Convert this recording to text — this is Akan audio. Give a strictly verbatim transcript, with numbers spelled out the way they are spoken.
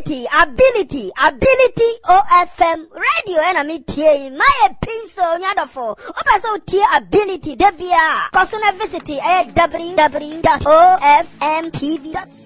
ability, ability, ability O F M radio and I meet here my pencil nyadofo. Opa so tier ability debia. Kosuna visit w w w dot o f m t v dot com